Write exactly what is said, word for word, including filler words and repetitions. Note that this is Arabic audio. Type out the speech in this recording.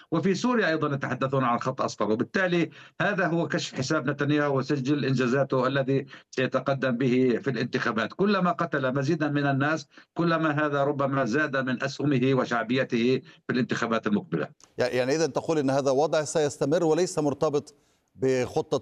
وفي سوريا أيضا يتحدثون عن خط أصفر. وبالتالي هذا هو كشف حساب نتنياهو وسجل إنجازاته الذي سيتقدم به في الانتخابات. كلما قتل مزيدا من الناس كلما هذا ربما زاد من أسهمه وشعبيته في الانتخابات المقبلة. يعني إذا تقول أن هذا وضع سيستمر وليس مرتبط بخطة